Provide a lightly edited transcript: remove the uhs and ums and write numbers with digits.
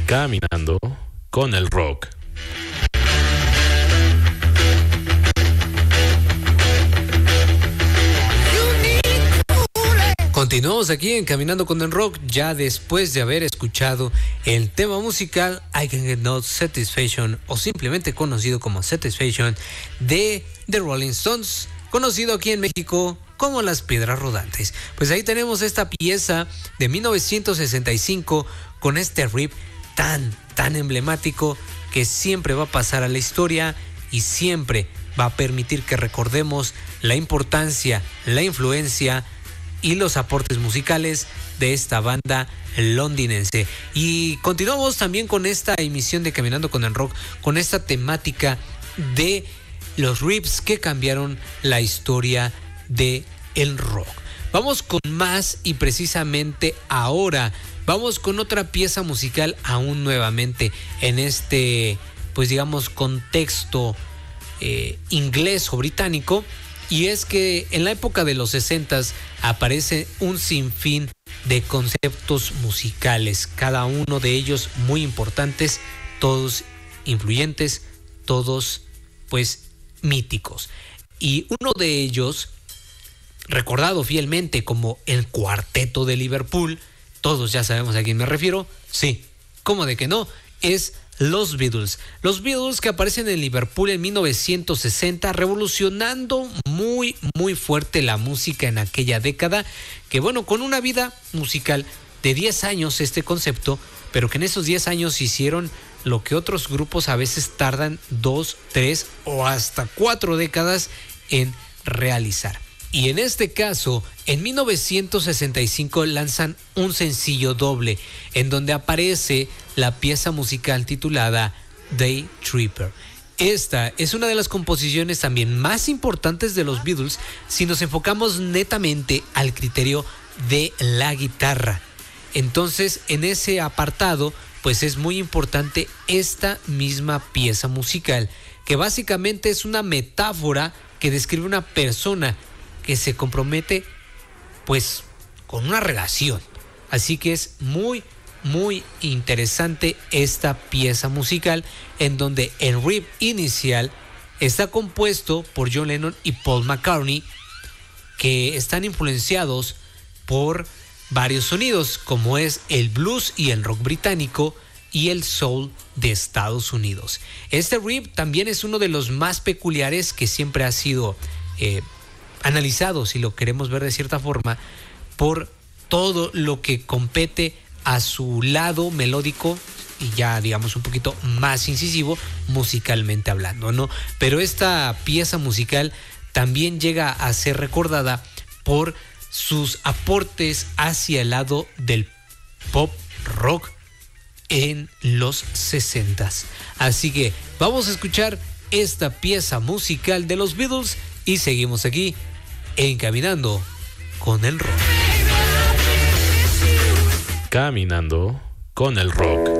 Caminando con el rock. Continuamos aquí en Caminando con el Rock, ya después de haber escuchado el tema musical I Can Get No Satisfaction, o simplemente conocido como Satisfaction, de The Rolling Stones, conocido aquí en México como Las Piedras Rodantes. Pues ahí tenemos esta pieza de 1965 con este riff tan emblemático que siempre va a pasar a la historia y siempre va a permitir que recordemos la importancia, la influencia y los aportes musicales de esta banda londinense. Y continuamos también con esta emisión de Caminando con el Rock, con esta temática de los riffs que cambiaron la historia de el rock. Vamos con más, y precisamente ahora vamos con otra pieza musical aún nuevamente en este, pues digamos, contexto inglés o británico. Y es que en la época de los 60s aparece un sinfín de conceptos musicales, cada uno de ellos muy importantes, todos influyentes, todos pues míticos. Y uno de ellos, recordado fielmente como el Cuarteto de Liverpool, todos ya sabemos a quién me refiero, sí, ¿cómo de que no? Es los Beatles. Los Beatles, que aparecen en Liverpool en 1960, revolucionando muy fuerte la música en aquella década, que bueno, con una vida musical de 10 años este concepto, pero que en esos 10 años hicieron lo que otros grupos a veces tardan 2, 3 o hasta 4 décadas en realizar. Y en este caso, en 1965 lanzan un sencillo doble, en donde aparece la pieza musical titulada Day Tripper. Esta es una de las composiciones también más importantes de los Beatles si nos enfocamos netamente al criterio de la guitarra. Entonces, en ese apartado, pues es muy importante esta misma pieza musical, que básicamente es una metáfora que describe una persona que se compromete pues con una relación. Así que es muy interesante esta pieza musical, en donde el riff inicial está compuesto por John Lennon y Paul McCartney, que están influenciados por varios sonidos, como es el blues y el rock británico y el soul de Estados Unidos. Este riff también es uno de los más peculiares que siempre ha sido analizado, si lo queremos ver de cierta forma, por todo lo que compete a su lado melódico y ya digamos un poquito más incisivo musicalmente hablando, ¿no? Pero esta pieza musical también llega a ser recordada por sus aportes hacia el lado del pop rock en los 60s. Así que vamos a escuchar esta pieza musical de los Beatles y seguimos aquí en Caminando con el Rock. Caminando con el rock.